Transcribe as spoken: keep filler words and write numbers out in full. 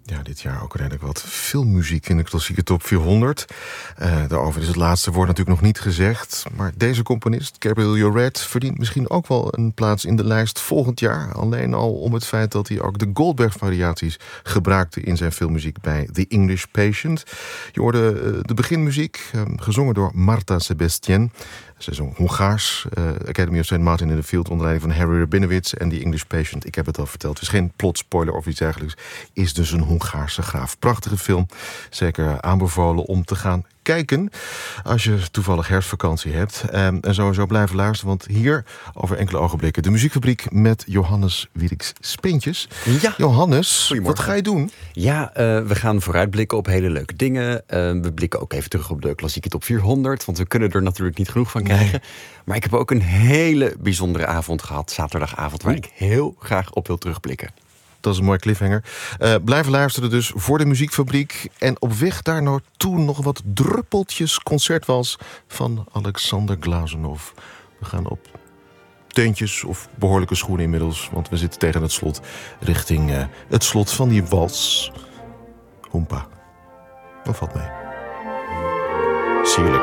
Ja, dit jaar ook redelijk wat filmmuziek in de klassieke top vierhonderd. Uh, daarover is het laatste woord natuurlijk nog niet gezegd. Maar deze componist, Gabriel Yared, verdient misschien ook wel een plaats in de lijst volgend jaar. Alleen al om het feit dat hij ook de Goldberg-variaties gebruikte in zijn filmmuziek bij The English Patient. Je hoorde uh, de beginmuziek, uh, gezongen door Marta Sebastian. Ze zong Hongaars, uh, Academy of Saint Martin in the Field onder leiding van Harry Rabinowitz. En The English Patient, ik heb het al verteld, het is geen plotspoiler of iets dergelijks, is dus een Hongaarse graaf. Prachtige film, zeker aanbevolen om te gaan kijken als je toevallig herfstvakantie hebt. Um, en sowieso blijven luisteren, want hier over enkele ogenblikken de muziekfabriek met Johannes Wieriks Speentjes. Ja. Johannes, wat ga je doen? Ja, uh, we gaan vooruitblikken op hele leuke dingen. Uh, we blikken ook even terug op de klassieke top vierhonderd, want we kunnen er natuurlijk niet genoeg van krijgen. Nee. Maar ik heb ook een hele bijzondere avond gehad, zaterdagavond, waar ik heel graag op wil terugblikken. Dat is een mooie cliffhanger. Uh, blijven luisteren dus voor de muziekfabriek. En op weg daar naartoe nog wat druppeltjes concertwals van Alexander Glazunov. We gaan op teuntjes of behoorlijke schoenen inmiddels, want we zitten tegen het slot richting uh, het slot van die wals. Hoempa. Dat valt mee. Sierlijk.